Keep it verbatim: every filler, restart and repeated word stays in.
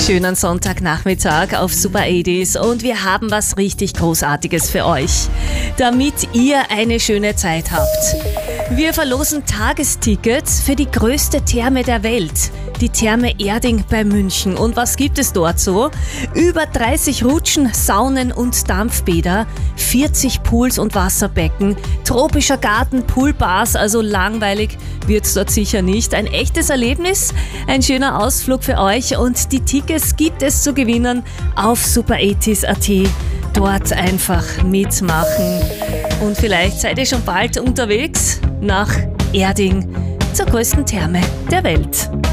Schönen Sonntagnachmittag auf Super achtziger und wir haben was richtig Großartiges für euch, damit ihr eine schöne Zeit habt. Wir verlosen Tagestickets für die größte Therme der Welt, die Therme Erding bei München. Und was gibt es dort so? Über dreißig Rutschen, Saunen und Dampfbäder, vierzig Pools und Wasserbecken, tropischer Garten, Poolbars, also langweilig wird's dort sicher nicht. Ein echtes Erlebnis, ein schöner Ausflug für euch und die Tickets gibt es zu gewinnen auf super achtzig punkt at. Dort einfach mitmachen. Und vielleicht seid ihr schon bald unterwegs nach Erding zur größten Therme der Welt.